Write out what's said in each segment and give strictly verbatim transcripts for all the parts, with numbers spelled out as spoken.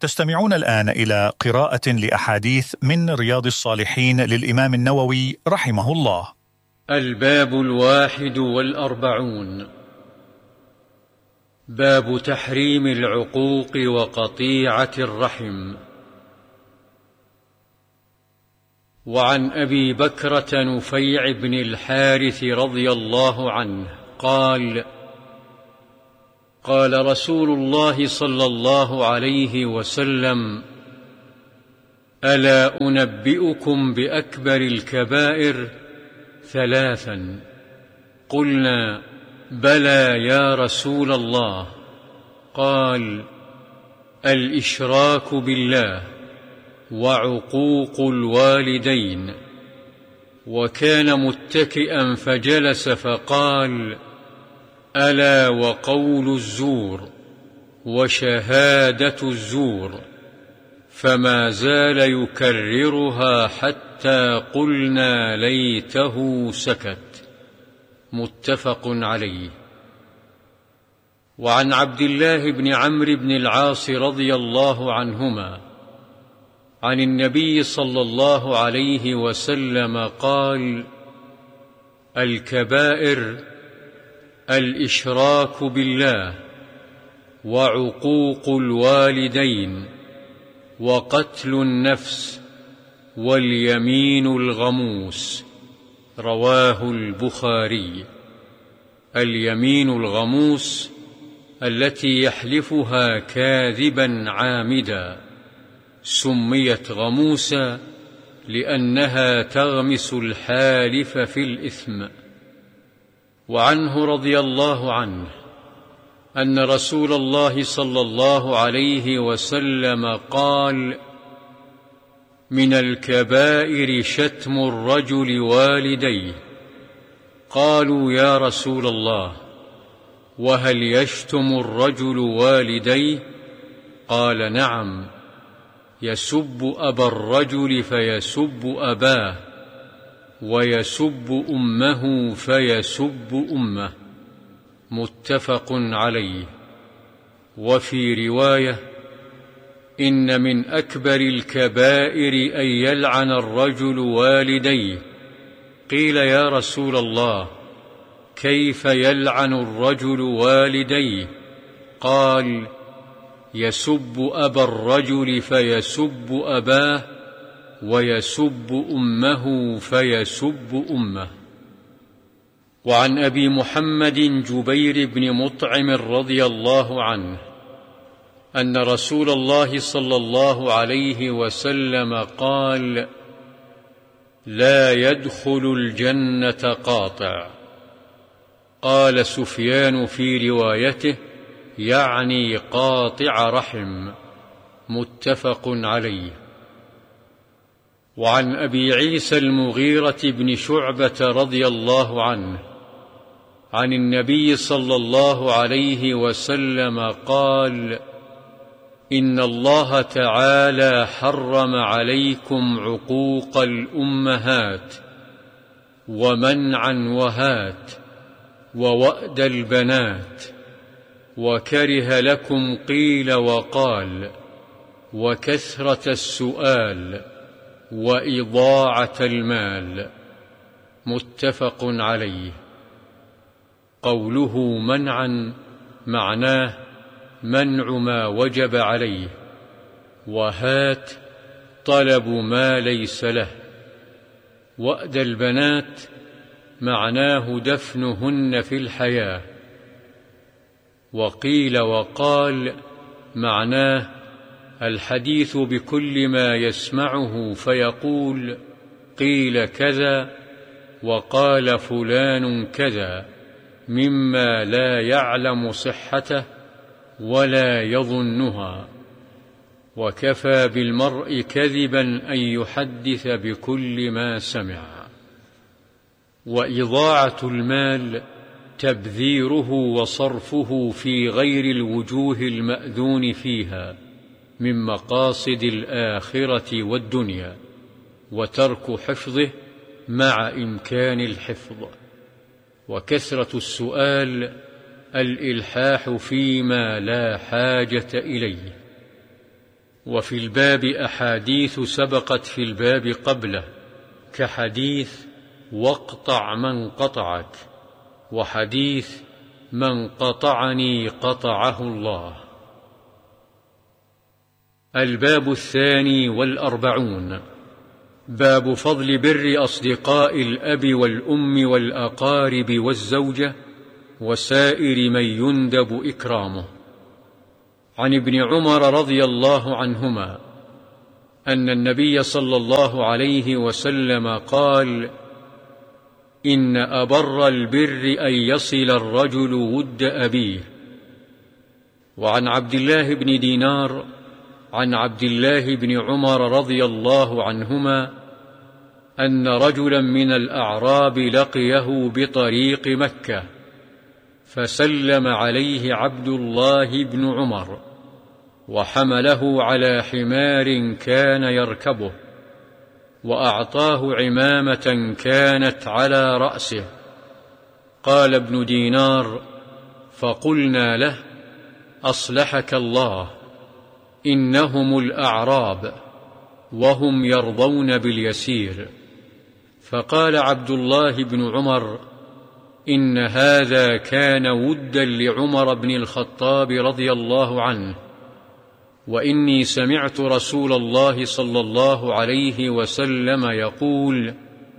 تستمعون الآن إلى قراءة لأحاديث من رياض الصالحين للإمام النووي رحمه الله. الباب الواحد والأربعون، باب تحريم العقوق وقطيعة الرحم. وعن أبي بكرة نفيع بن الحارث رضي الله عنه قال: قال رسول الله صلى الله عليه وسلم: ألا أنبئكم بأكبر الكبائر؟ ثلاثا. قلنا: بلى يا رسول الله. قال: الإشراك بالله، وعقوق الوالدين. وكان متكئا فجلس فقال: ألا وقول الزور، وشهادة الزور. فما زال يكررها حتى قلنا ليته سكت. متفق عليه. وعن عبد الله بن عمرو بن العاص رضي الله عنهما عن النبي صلى الله عليه وسلم قال: الكبائر الإشراك بالله، وعقوق الوالدين، وقتل النفس، واليمين الغموس. رواه البخاري. اليمين الغموس التي يحلفها كاذبا عامدا سميت غموسا لأنها تغمس الحالف في الإثم. وعنه رضي الله عنه أن رسول الله صلى الله عليه وسلم قال: من الكبائر شتم الرجل والديه. قالوا: يا رسول الله، وهل يشتم الرجل والديه؟ قال: نعم، يسب أبا الرجل فيسب أباه، ويسب أمه فيسب أمه. متفق عليه. وفي رواية: إن من أكبر الكبائر أن يلعن الرجل والديه. قيل: يا رسول الله، كيف يلعن الرجل والديه؟ قال: يسب أبا الرجل فيسب أباه، ويسب أمه فيسب أمه. وعن أبي محمد جبير بن مطعم رضي الله عنه أن رسول الله صلى الله عليه وسلم قال: لا يدخل الجنة قاطع. قال سفيان في روايته: يعني قاطع رحم. متفق عليه. وعن أبي عيسى المغيرة بن شعبة رضي الله عنه عن النبي صلى الله عليه وسلم قال: إن الله تعالى حرم عليكم عقوق الأمهات، ومنعا وهات، ووأد البنات، وكره لكم قيل وقال، وكثرة السؤال، وإضاعة المال. متفق عليه. قوله منعا معناه منع ما وجب عليه، وهات طلب ما ليس له، وأد البنات معناه دفنهن في الحياة، وقيل وقال معناه الحديث بكل ما يسمعه فيقول: قيل كذا، وقال فلان كذا، مما لا يعلم صحته ولا يظنها. وكفى بالمرء كذبا أن يحدث بكل ما سمع. وإضاعة المال تبذيره وصرفه في غير الوجوه المأذون فيها من مقاصد الآخرة والدنيا، وترك حفظه مع إمكان الحفظ. وكثرة السؤال الإلحاح فيما لا حاجة إليه. وفي الباب أحاديث سبقت في الباب قبله، كحديث واقطع من قطعك، وحديث من قطعني قطعه الله. الباب الثاني والأربعون، باب فضل بر أصدقاء الأب والأم والأقارب والزوجة وسائر من يندب إكرامه. عن ابن عمر رضي الله عنهما أن النبي صلى الله عليه وسلم قال: إن أبر البر أن يصل الرجل ود أبيه. وعن عبد الله بن دينار عن عبد الله بن عمر رضي الله عنهما أن رجلا من الأعراب لقيه بطريق مكة، فسلم عليه عبد الله بن عمر، وحمله على حمار كان يركبه، وأعطاه عمامة كانت على رأسه. قال ابن دينار: فقلنا له: أصلحك الله، إنهم الأعراب وهم يرضون باليسير. فقال عبد الله بن عمر: إن هذا كان ودا لعمر بن الخطاب رضي الله عنه، وإني سمعت رسول الله صلى الله عليه وسلم يقول: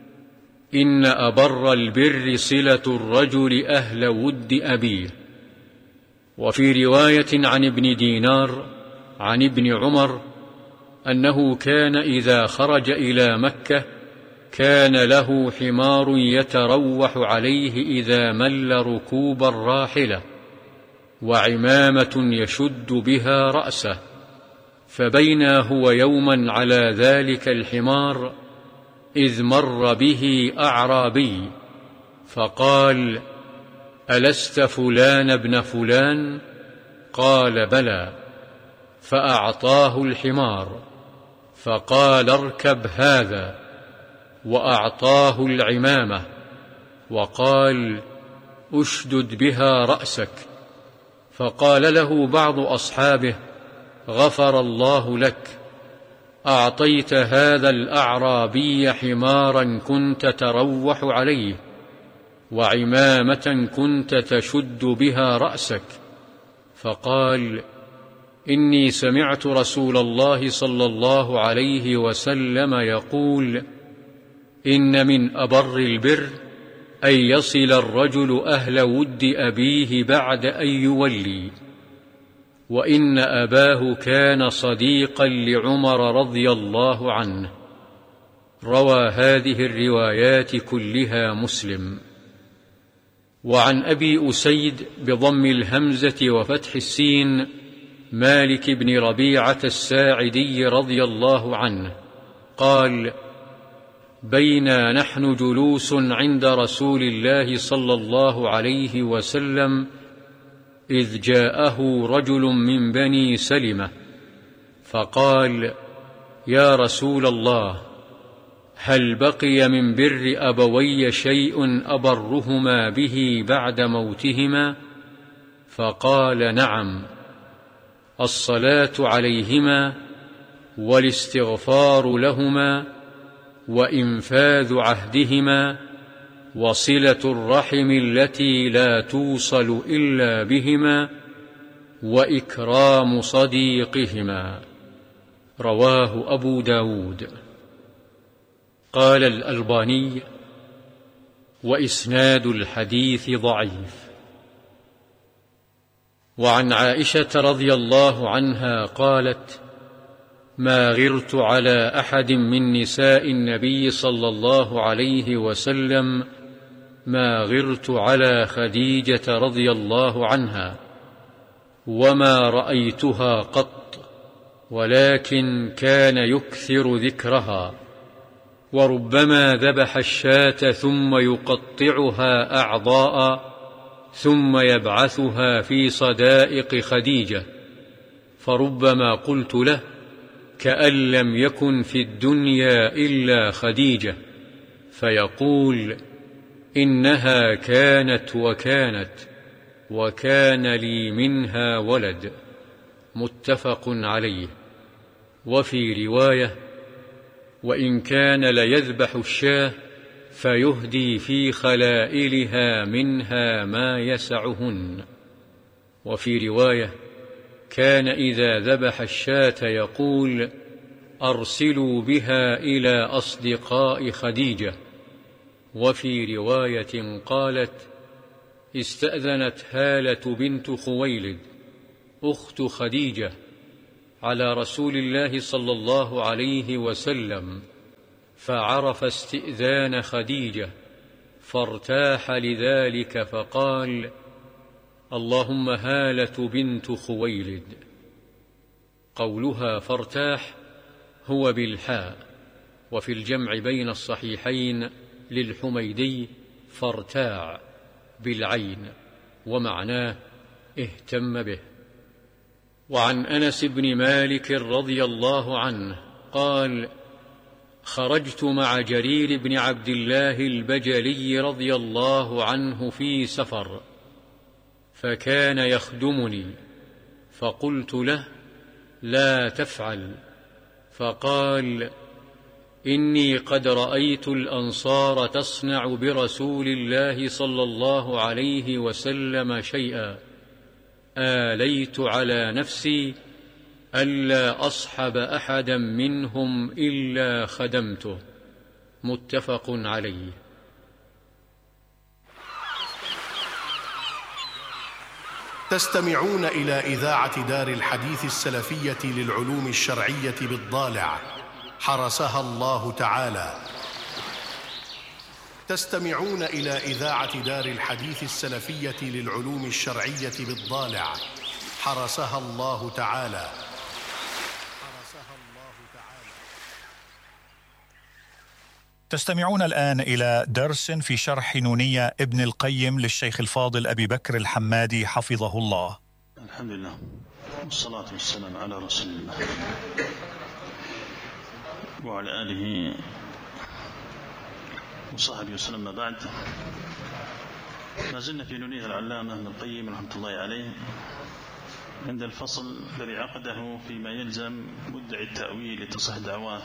إن أبر البر صلة الرجل أهل ود أبيه. وفي رواية عن ابن دينار عن ابن عمر أنه كان إذا خرج إلى مكة كان له حمار يتروح عليه إذا مل ركوب الراحلة، وعمامة يشد بها رأسه. فبينا هو يوما على ذلك الحمار إذ مر به أعرابي فقال: ألست فلان ابن فلان؟ قال: بلى. فأعطاه الحمار فقال: اركب هذا، وأعطاه العمامة وقال: أشدد بها رأسك. فقال له بعض أصحابه: غفر الله لك، أعطيت هذا الأعرابي حمارا كنت تروح عليه، وعمامة كنت تشد بها رأسك. فقال: إني سمعت رسول الله صلى الله عليه وسلم يقول: إن من أبر البر أن يصل الرجل أهل ود أبيه بعد أن يولي. وإن أباه كان صديقا لعمر رضي الله عنه. روى هذه الروايات كلها مسلم. وعن أبي أسيد بضم الهمزة وفتح السين مالك بن ربيعة الساعدي رضي الله عنه قال: بينا نحن جلوس عند رسول الله صلى الله عليه وسلم إذ جاءه رجل من بني سلمة فقال: يا رسول الله، هل بقي من بر أبوي شيء أبرهما به بعد موتهما؟ فقال: نعم، الصلاة عليهما، والاستغفار لهما، وإنفاذ عهدهما، وصلة الرحم التي لا توصل إلا بهما، وإكرام صديقهما. رواه أبو داود. قال الألباني: وإسناد الحديث ضعيف. وعن عائشة رضي الله عنها قالت: ما غرت على أحد من نساء النبي صلى الله عليه وسلم ما غرت على خديجة رضي الله عنها، وما رأيتها قط، ولكن كان يكثر ذكرها، وربما ذبح الشاة ثم يقطعها أعضاء ثم يبعثها في صدائق خديجة، فربما قلت له: كأن لم يكن في الدنيا إلا خديجة، فيقول: إنها كانت وكانت، وكان لي منها ولد. متفق عليه. وفي رواية: وإن كان ليذبح الشاة فيهدي في خلائلها منها ما يسعهن. وفي رواية: كان إذا ذبح الشاة يقول: أرسلوا بها إلى أصدقاء خديجة. وفي رواية قالت: استأذنت هالة بنت خويلد أخت خديجة على رسول الله صلى الله عليه وسلم، فعرف استئذان خديجة فارتاح لذلك فقال: اللهم هالة بنت خويلد. قولها فارتاح هو بالحاء، وفي الجمع بين الصحيحين للحميدي فارتاع بالعين، ومعناه اهتم به. وعن أنس بن مالك رضي الله عنه قال: خرجت مع جرير بن عبد الله البجلي رضي الله عنه في سفر، فكان يخدمني، فقلت له: لا تفعل. فقال: إني قد رأيت الأنصار تصنع برسول الله صلى الله عليه وسلم شيئا، آليت على نفسي ألا أصحب أحدا منهم إلا خدمته. متفق عليه. تستمعون إلى إذاعة دار الحديث السلفية للعلوم الشرعية بالضالع حرسها الله تعالى. تستمعون إلى إذاعة دار الحديث السلفية للعلوم الشرعية بالضالع حرسها الله تعالى. تستمعون الآن إلى درس في شرح نونية ابن القيم للشيخ الفاضل أبي بكر الحمادي حفظه الله. الحمد لله والصلاة والسلام على رسول الله وعلى آله وصحبه وسلم. بعد، ما زلنا في نونية العلامة ابن القيم رحمة الله عليه عند الفصل الذي عقده فيما يلزم مدعي التأويل لتصح دعواه.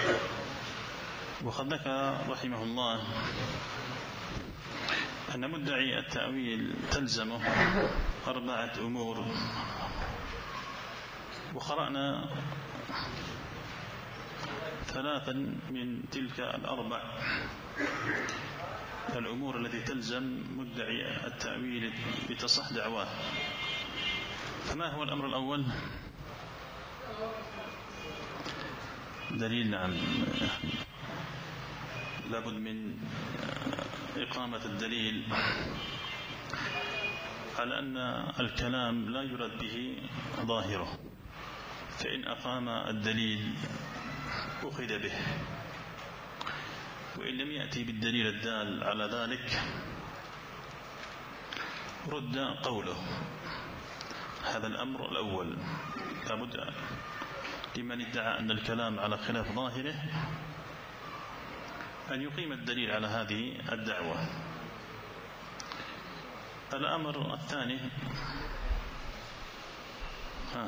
وقد ذكر رحمه الله أن مدعي التأويل تلزمه أربعة أمور، وقرأنا ثلاثا من تلك الأربع الأمور التي تلزم مدعي التأويل لتصح دعواه. فما هو الأمر الأول؟ دليل. نعم، لابد من إقامة الدليل على أن الكلام لا يراد به ظاهره، فإن أقام الدليل أخذ به، وإن لم يأتي بالدليل الدال على ذلك رد قوله. هذا الأمر الأول. لابد لمن ادعى أن الكلام على خلاف ظاهره أن يقيم الدليل على هذه الدعوة. الأمر الثاني ها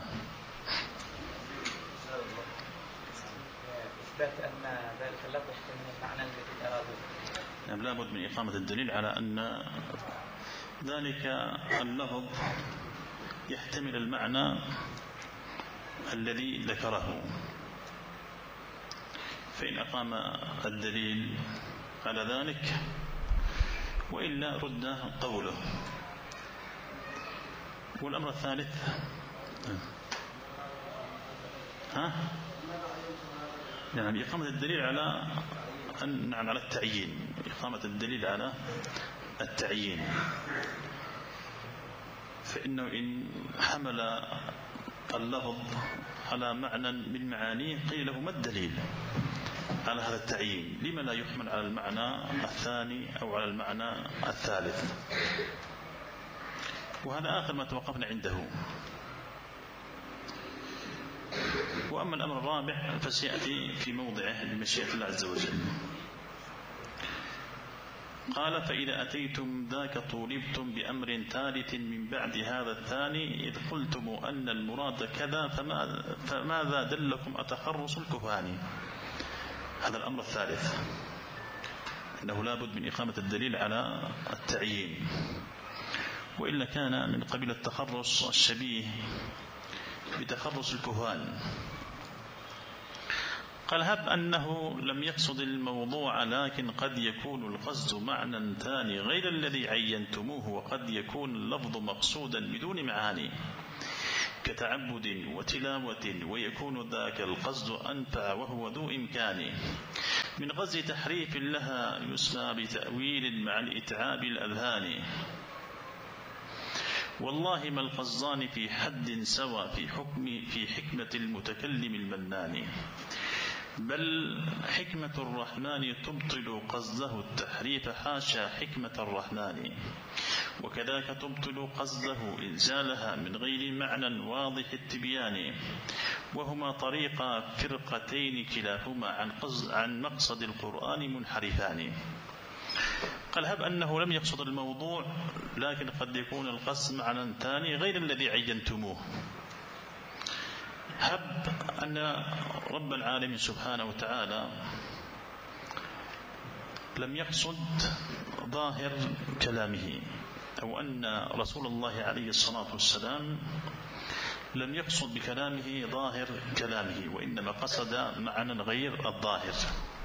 إثبات أن ذلك اللفظ يحتمل المعنى الذي أراده. نعم، لابد من إقامة الدليل على أن ذلك اللفظ يحتمل المعنى الذي ذكره، فإن أقام الدليل على ذلك وإلا رد قوله. والأمر الثالث ها نعم إقامة الدليل على أن نعم على التعيين، إقامة الدليل على التعيين، فإنه إن حمل اللفظ على معنى من معانيه قيل له ما الدليل على هذا التعيين؟ لما لا يحمل على المعنى الثاني أو على المعنى الثالث؟ وهذا آخر ما توقفنا عنده. وأما الأمر الرابع فسيأتي في موضعه بمشيئة الله عز وجل. قال فإذا أتيتم ذاك طولبتم بأمر ثالث من بعد هذا الثاني إذ قلتم أن المراد كذا فما فماذا دلكم أتخرص الكهان. هذا الأمر الثالث، أنه لا بد من إقامة الدليل على التعيين، وإلا كان من قبيل التخرص الشبيه بتخرص الكهان. قال هب أنه لم يقصد الموضوع لكن قد يكون القصد معنى ثاني غير الذي عينتموه، وقد يكون اللفظ مقصودا بدون معاني كتعبد وتلاوة، ويكون ذاك القصد أنفع وهو ذو إمكان من غزو تحريف لها يسمى بتأويل مع الإتعاب الأذهان. والله ما القصدان في حد سوى في حكم في حكمة المتكلم المنان، بل حكمة الرحمن تبطل قصده التحريف حاشا حكمة الرحمن، وكذاك تبطل قصده إنزالها من غير معنى واضح التبيان، وهما طريق فرقتين كلاهما عن, عن مقصد القرآن منحرفان. قال هب أنه لم يقصد الموضوع لكن قد يكون القصد معنى ثاني غير الذي عينتموه. هب أن رب العالمين سبحانه وتعالى لم يقصد ظاهر كلامه، أو أن رسول الله عليه الصلاة والسلام لم يقصد بكلامه ظاهر كلامه، وإنما قصد معنى غير الظاهر.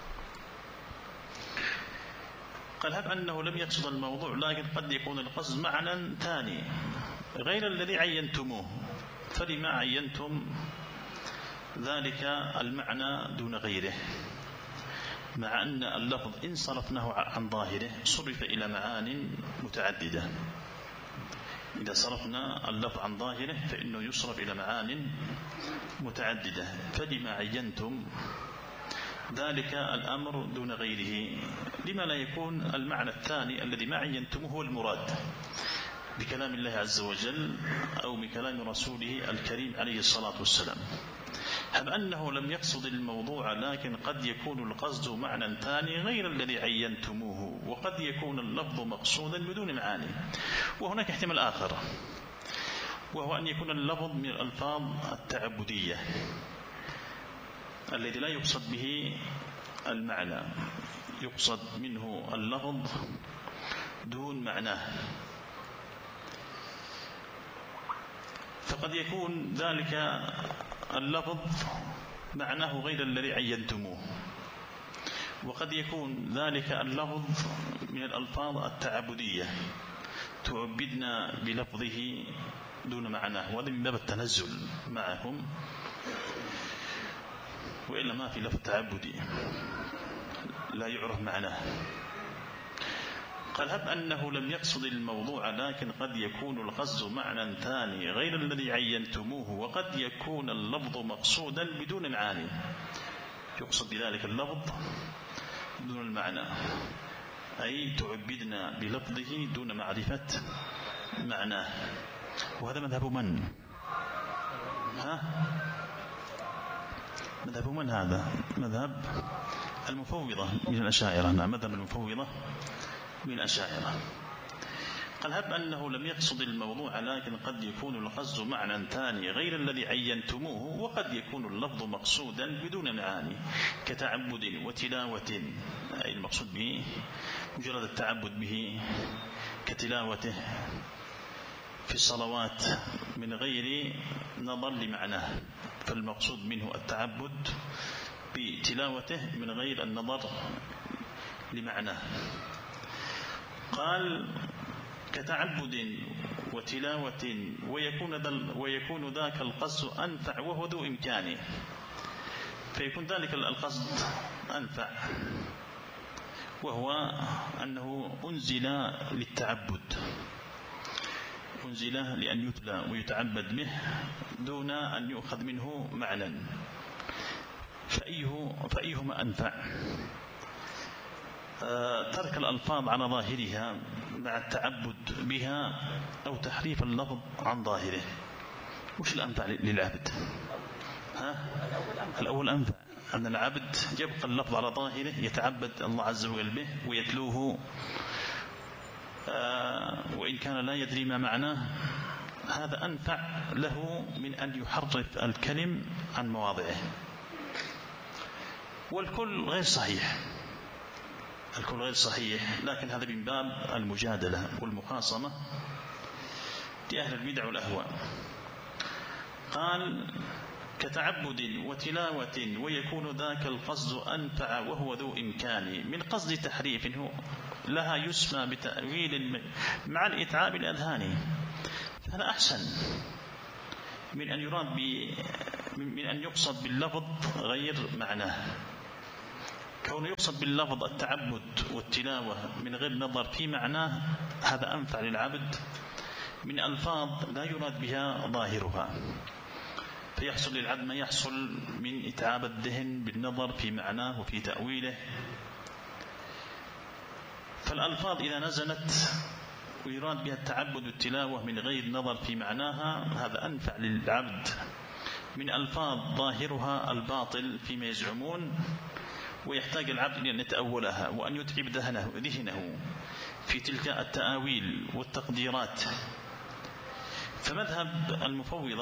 قال هب أنه لم يقصد الموضوع لكن قد يكون القصد معنى ثاني غير الذي عينتموه، فلما عينتم ذلك المعنى دون غيره، مع أن اللفظ إن صرفناه عن ظاهره صرف إلى معان متعددة. إذا صرفنا اللفظ عن ظاهره فإنه يصرف إلى معان متعددة، فلما عينتم ذلك الأمر دون غيره، لما لا يكون المعنى الثاني الذي ما عينتموه هو المراد بكلام الله عز وجل أو بكلام رسوله الكريم عليه الصلاة والسلام. هب أنه لم يقصد الموضوع لكن قد يكون القصد معنى ثاني غير الذي عينتموه، وقد يكون اللفظ مقصودا بدون معاني. وهناك احتمال آخر، وهو أن يكون اللفظ من الألفاظ التعبدية الذي لا يقصد به المعنى، يقصد منه اللفظ دون معناه، فقد يكون ذلك اللفظ معناه غير الذي عينتموه، وقد يكون ذلك اللفظ من الألفاظ التعبدية تعبدنا بلفظه دون معناه، وهذا من باب التنزل معكم، وإلا ما في لفظ تعبدي لا يعرف معناه. قال هب أنه لم يقصد الموضوع لكن قد يكون القصد معنى ثاني غير الذي عينتموه، وقد يكون اللفظ مقصودا بدون معاني، يقصد بذلك اللفظ دون المعنى، أي تعبدنا بلفظه دون معرفة معناه. وهذا مذهب من؟ ها؟ مذهب من هذا؟ مذهب المفوضة من الأشاعرة. نعم، مذهب المفوضة من الأشاعرة. قال هب أنه لم يقصد الموضوع لكن قد يكون القصد معنى ثاني غير الذي عينتموه، وقد يكون اللفظ مقصودا بدون معاني كتعبد وتلاوة، أي المقصود به مجرد التعبد به كتلاوته في الصلوات من غير نظر لمعناه، فالمقصود منه التعبد بتلاوته من غير النظر لمعناه. قال كتعبد وتلاوة ويكون, ويكون ذاك القصد أنفع وهو ذو إمكان، فيكون ذلك القصد أنفع، وهو أنه أنزل للتعبد، أنزل لأن يتلى ويتعبد به دون أن يؤخذ منه معنى، فأيه فأيهما أنفع؟ ترك الألفاظ على ظاهرها مع التعبد بها أو تحريف اللفظ عن ظاهره. وش الأنفع للعبد؟ ها؟ الأول أنفع، أن العبد يبقى اللفظ على ظاهره يتعبد الله عز وجل به ويتلوه وإن كان لا يدري ما معناه، هذا أنفع له من أن يحرف الكلم عن مواضعه. والكل غير صحيح، الكل غير صحيح، لكن هذا من باب المجادلة والمخاصمة لأهل البدع والأهواء. قال: كتعبد وتلاوة ويكون ذاك القصد أنفع وهو ذو إمكان، من قصد تحريف هو لها يسمى بتأويل مع الإتعاب الأذهان. هذا أحسن من أن يراد ب... من أن يقصد باللفظ غير معناه. كونه يقصد باللفظ التعبد والتلاوة من غير نظر في معناه، هذا أنفع للعبد من ألفاظ لا يراد بها ظاهرها، فيحصل للعبد ما يحصل من إتعاب الذهن بالنظر في معناه وفي تأويله. فالألفاظ إذا نزلت ويراد بها التعبد والتلاوة من غير نظر في معناها، هذا أنفع للعبد من ألفاظ ظاهرها الباطل فيما يزعمون، ويحتاج العبد إلى أن يتأولها وأن يتعب ذهنه, ذهنه في تلك التآويل والتقديرات. فمذهب المفوضة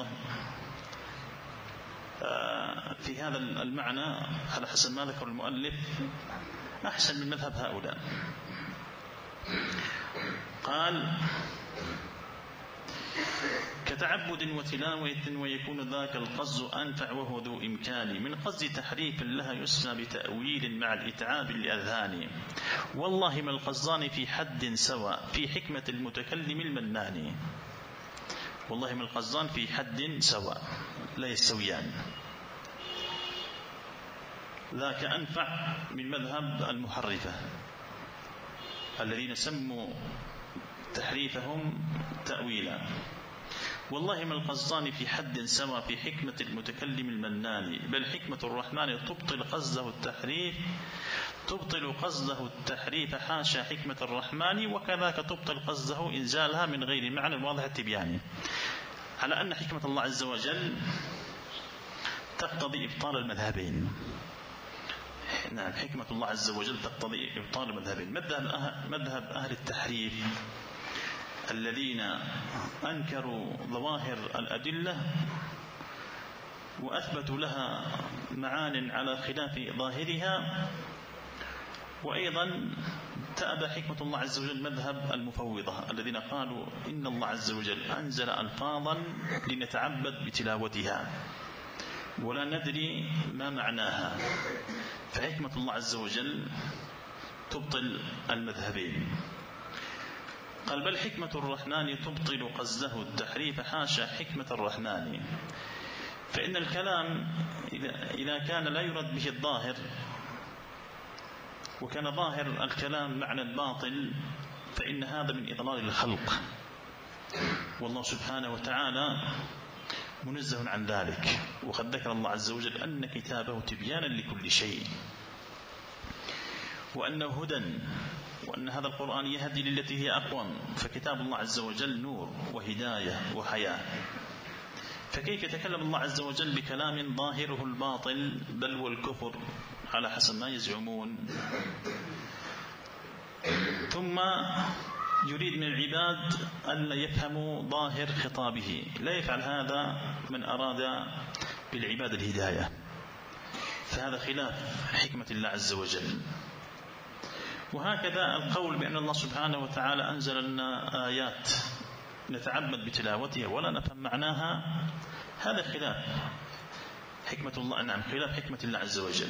في هذا المعنى على حسب ما ذكر المؤلف أحسن من مذهب هؤلاء. قال: كتعبد وتلاوة ويكون ذاك القصد أنفع وهو ذو إمكان، من قصد تحريف لها يسمى بتأويل مع الإتعاب للأذهان، والله ما القصدان في حد سواء في حكمة المتكلم المنان. والله ما القصدان في حد سواء لا يستويان. ذاك أنفع من مذهب المحرفة الذين سموا تحريفهم تأويلا. والله ما القصدان في حد سواء في حكمة المتكلم المنان، بل حكمة الرحمن تبطل قصده التحريف تبطل قصده التحريف حاشا حكمة الرحمن، وكذاك تبطل قصده إنزالها من غير معنى واضح التبيان. على أن حكمة الله عز وجل تقتضي إبطال المذهبين. نعم، حكمة الله عز وجل تقتضي إبطال المذهبين. مذهب أهل التحريف الذين أنكروا ظواهر الأدلة وأثبتوا لها معان على خلاف ظاهرها، وأيضا تأبى حكمة الله عز وجل مذهب المفوضة الذين قالوا إن الله عز وجل أنزل ألفاظا لنتعبد بتلاوتها ولا ندري ما معناها، فحكمة الله عز وجل تبطل المذهبين. قال: بل حكمة الرحمن تبطل قصده التحريف حاشا حكمة الرحمن. فإن الكلام إذا كان لا يرد به الظاهر، وكان ظاهر الكلام معنى الباطل، فإن هذا من إضلال الخلق، والله سبحانه وتعالى منزه عن ذلك. وقد ذكر الله عز وجل أن كتابه تبيانا لكل شيء، وأنه هدى، وأن هذا القرآن يهدي للتي هي أقوم. فكتاب الله عز وجل نور وهداية وحياة، فكيف يتكلم الله عز وجل بكلام ظاهره الباطل بل والكفر على حسب ما يزعمون؟ ثم يريد من العباد أن لا يفهموا ظاهر خطابه. لا يفعل هذا من أراد بالعباد الهداية، فهذا خلاف حكمة الله عز وجل. وهكذا القول بأن الله سبحانه وتعالى أنزل لنا آيات نتعبد بتلاوتها ولا نفهم معناها، هذا خلاف حكمة الله، نعم خلاف حكمة الله عز وجل.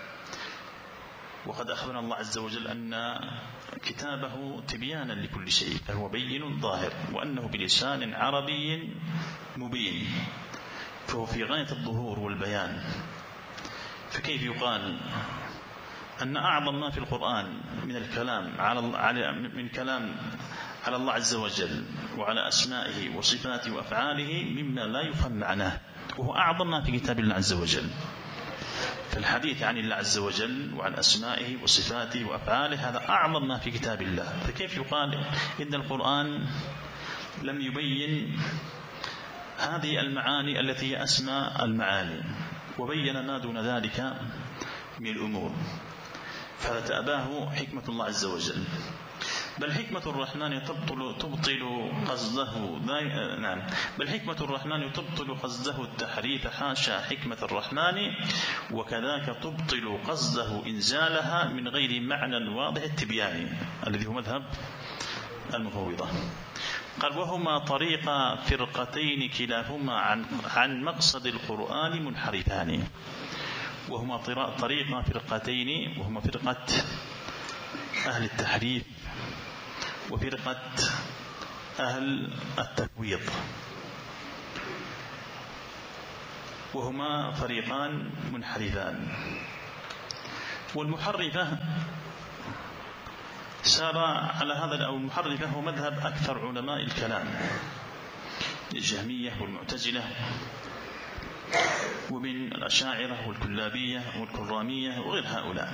وقد أخبرنا الله عز وجل أن كتابه تبيانا لكل شيء، فهو بين ظاهر، وأنه بلسان عربي مبين، فهو في غاية الظهور والبيان. فكيف يقال أن أعظم ما في القرآن من الكلام على من كلام على الله عز وجل وعلى أسمائه وصفاته وأفعاله مما لا يفهم معناه، وهو أعظم ما في كتاب الله عز وجل. فالحديث عن الله عز وجل وعن أسمائه وصفاته وأفعاله هذا أعظم ما في كتاب الله، فكيف يقال إن القرآن لم يبين هذه المعاني التي هي أسمى المعاني وبين ما دون ذلك من الأمور؟ فهذا تأباه حكمة الله عز وجل. بل حكمة الرحمن تبطل تبطل قصده نعم بل حكمة الرحمن تبطل قصده التحريف حاشا حكمة الرحمن وكذاك تبطل قصده إنزالها من غير معنى واضح التبيان الذي هو مذهب المفوضة. قال وهما طريق فرقتين كلاهما عن عن مقصد القرآن منحرفان. وهما طريق فرقتين وهما فرقة أهل التحريف وفرقة أهل التفويض، وهما فريقان منحرفان. والمحرفة سار على هذا أو المحرفة هو مذهب أكثر علماء الكلام، الجهمية والمعتزلة ومن الأشاعرة والكلابية والكرامية وغير هؤلاء.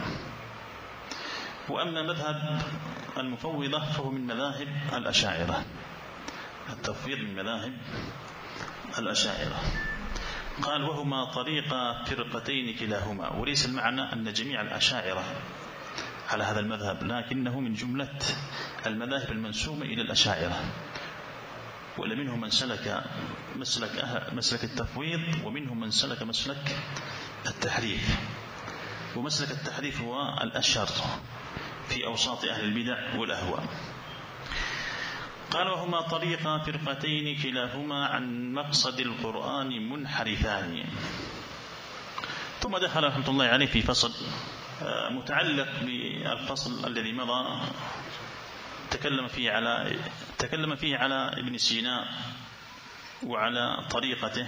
وأما مذهب المفوضة فهو من مذاهب الأشاعرة، التفويض من مذاهب الأشاعرة. قال وهما طريق فرقتين كلاهما، وليس المعنى أن جميع الأشاعرة على هذا المذهب، لكنه من جملة المذاهب المنسوبة إلى الأشاعرة، ولمنهم من سلك مسلك مسلك التفويض ومنهم من سلك مسلك التحريف. ومسلك التحريف هو الأشهر في أوساط أهل البدع والأهواء. قال وهما طريق فرقتين كلاهما عن مقصد القرآن منحرفان. ثم دخل رحمة الله عليه في فصل متعلق بالفصل الذي مضى، تكلم فيه على تكلم فيه على ابن سينا وعلى طريقته.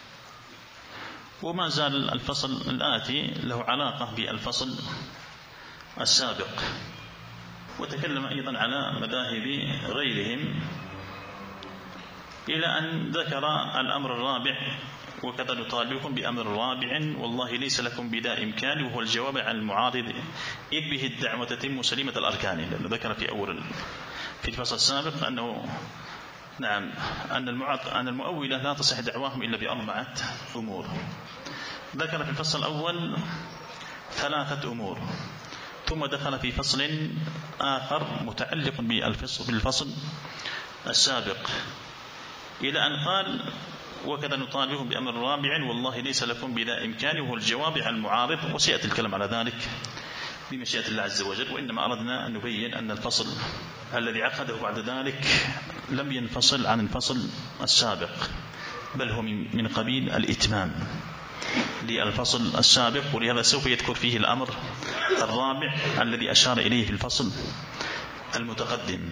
وما زال الفصل الآتي له علاقة بالفصل السابق، وتكلم أيضا على مذاهب غيرهم إلى أن ذكر الأمر الرابع وكذا نطالبكم بأمر رابع والله ليس لكم بلا إمكان، وهو الجواب عن المعارض إذ به الدعوة تتم سليمة الأركان. لأنه ذكر في أول في الفصل السابق أنه نعم أن أن المؤولة لا تصح دعواهم إلا بأربعة أمور. ذكر في الفصل الأول ثلاثة أمور، ثم دخل في فصل آخر متعلق بالفصل السابق إلى أن قال وكذا نطالبهم بأمر رابع والله ليس لكم بلا إمكان، وهو الجواب عن المعارض. وسيأتي الكلام على ذلك بمشيئة الله عز وجل. وإنما أردنا أن نبين أن الفصل الذي عقده بعد ذلك لم ينفصل عن الفصل السابق، بل هو من قبيل الإتمام للفصل السابق، ولهذا سوف يذكر فيه الأمر الرابع الذي أشار إليه في الفصل المتقدم.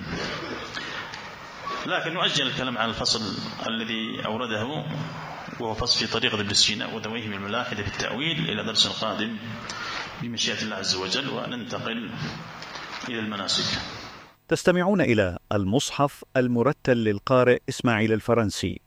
لكن نؤجل الكلام عن الفصل الذي أورده وهو فصل في طريقة ابن سينا وتوهم الملاحدة في التأويل إلى درس قادم بمشيئة الله عز وجل، وننتقل إلى المناسك. تستمعون إلى المصحف المرتل للقارئ إسماعيل الفرنسي،